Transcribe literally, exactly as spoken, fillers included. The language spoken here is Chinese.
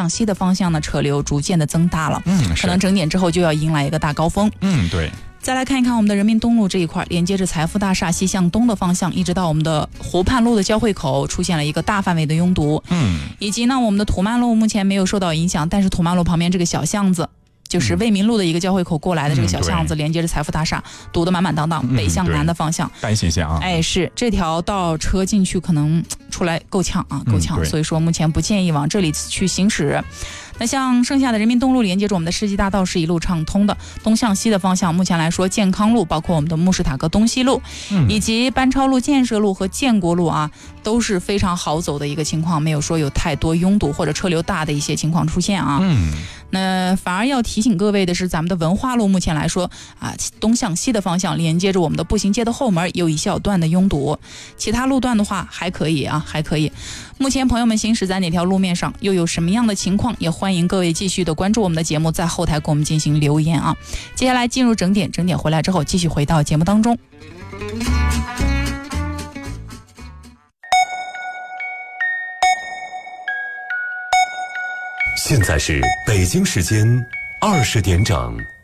向西的方向呢，车流逐渐的增大了， 嗯， 可能整点之后就要迎来一个大高峰。 嗯，对。 再来看一看我们的人民东路这一块，连接着财富大厦西向东的方向，一直到我们的湖畔路的交汇口出现了一个大范围的拥堵。 嗯， 以及呢，我们的土曼路目前没有受到影响，但是土曼路旁边这个小巷子，就是为民路的一个交汇口过来的这个小巷子，嗯、连接着财富大厦，堵得满满当当，嗯、北向南的方向， 担心些啊。 哎，是这条道车进去可能出来够呛啊，够呛、嗯，所以说目前不建议往这里去行驶。那像剩下的人民东路连接着我们的世纪大道是一路畅通的，东向西的方向，目前来说健康路，包括我们的慕士塔格东西路、嗯、以及班超路、建设路和建国路啊，都是非常好走的一个情况，没有说有太多拥堵或者车流大的一些情况出现啊。 嗯， 那反而要提醒各位的是，咱们的文化路目前来说啊，东向西的方向连接着我们的步行街的后门有一小段的拥堵，其他路段的话还可以啊，还可以。目前朋友们行驶在哪条路面上，又有什么样的情况，也欢迎各位继续的关注我们的节目，在后台给我们进行留言啊。接下来进入整点，整点回来之后继续回到节目当中。 现在是北京时间二十点整。